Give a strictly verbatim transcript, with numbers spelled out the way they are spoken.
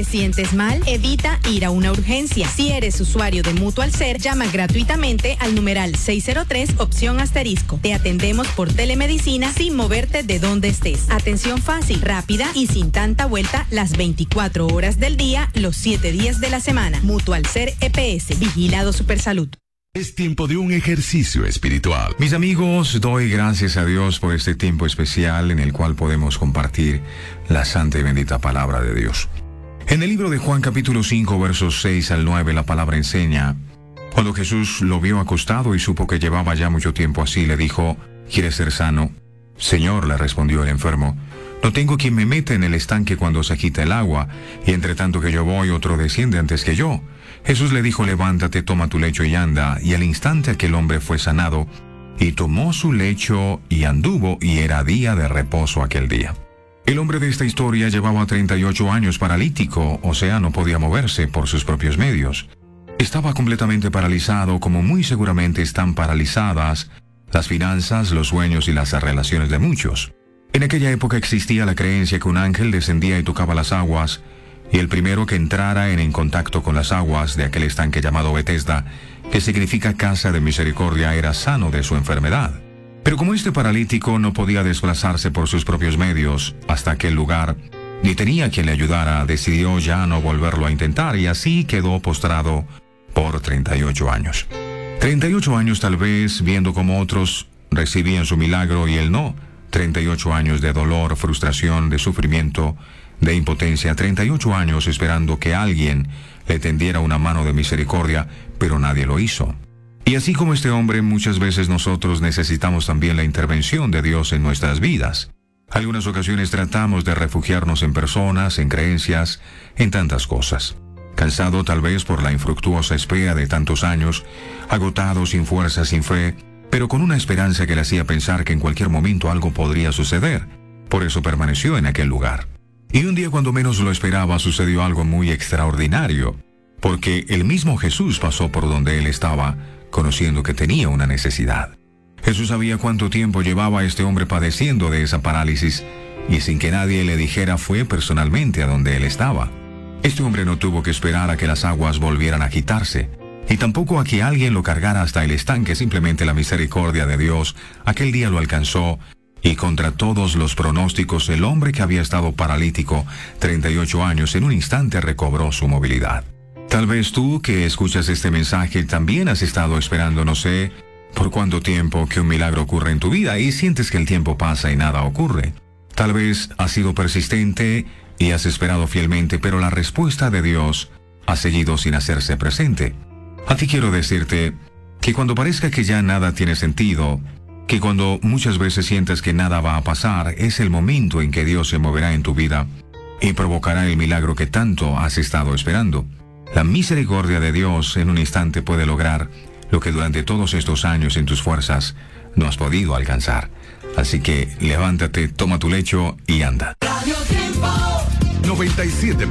sientes mal, evita ir a una urgencia. Si eres usuario de Mutual Ser, llama gratuitamente al numeral seis cero tres, opción asterisco. Te atendemos por telemedicina sin moverte de donde estés. Atención fácil, rápida y sin tanta vuelta las veinticuatro horas del día, los siete días de la semana. Mutual Ser E P S, Vigilado Supersalud. Es tiempo de un ejercicio espiritual. Mis amigos, doy gracias a Dios por este tiempo especial en el cual podemos compartir la santa y bendita palabra de Dios. En el libro de Juan capítulo cinco, versos seis al nueve, la palabra enseña: cuando Jesús lo vio acostado y supo que llevaba ya mucho tiempo así, le dijo: ¿quieres ser sano? Señor, le respondió el enfermo, no tengo quien me meta en el estanque cuando se agita el agua, y entre tanto que yo voy, otro desciende antes que yo. Jesús le dijo: levántate, toma tu lecho y anda. Y al instante aquel hombre fue sanado, y tomó su lecho y anduvo, y era día de reposo aquel día. El hombre de esta historia llevaba treinta y ocho años paralítico, o sea, no podía moverse por sus propios medios. Estaba completamente paralizado, como muy seguramente están paralizadas las finanzas, los sueños y las relaciones de muchos. En aquella época existía la creencia que un ángel descendía y tocaba las aguas, y el primero que entrara en, en contacto con las aguas de aquel estanque llamado Betesda, que significa casa de misericordia, era sano de su enfermedad. Pero como este paralítico no podía desplazarse por sus propios medios hasta aquel lugar, ni tenía quien le ayudara, decidió ya no volverlo a intentar, y así quedó postrado por treinta y ocho años. treinta y ocho años tal vez, viendo como otros recibían su milagro y él no. treinta y ocho años de dolor, frustración, de sufrimiento, de impotencia. treinta y ocho años esperando que alguien le tendiera una mano de misericordia, pero nadie lo hizo. Y así como este hombre, muchas veces nosotros necesitamos también la intervención de Dios en nuestras vidas. Algunas ocasiones tratamos de refugiarnos en personas, en creencias, en tantas cosas. Cansado tal vez por la infructuosa espera de tantos años, agotado, sin fuerza, sin fe, pero con una esperanza que le hacía pensar que en cualquier momento algo podría suceder. Por eso permaneció en aquel lugar. Y un día, cuando menos lo esperaba, sucedió algo muy extraordinario, porque el mismo Jesús pasó por donde él estaba, conociendo que tenía una necesidad. Jesús sabía cuánto tiempo llevaba este hombre padeciendo de esa parálisis, y sin que nadie le dijera fue personalmente a donde él estaba. Este hombre no tuvo que esperar a que las aguas volvieran a agitarse, y tampoco a que alguien lo cargara hasta el estanque. Simplemente la misericordia de Dios aquel día lo alcanzó, y contra todos los pronósticos, el hombre que había estado paralítico treinta y ocho años en un instante recobró su movilidad. Tal vez tú que escuchas este mensaje también has estado esperando, no sé por cuánto tiempo, que un milagro ocurra en tu vida, y sientes que el tiempo pasa y nada ocurre. Tal vez has sido persistente y has esperado fielmente, pero la respuesta de Dios ha seguido sin hacerse presente. A ti quiero decirte que cuando parezca que ya nada tiene sentido, que cuando muchas veces sientas que nada va a pasar, es el momento en que Dios se moverá en tu vida y provocará el milagro que tanto has estado esperando. La misericordia de Dios en un instante puede lograr lo que durante todos estos años en tus fuerzas no has podido alcanzar. Así que levántate, toma tu lecho y anda. noventa y siete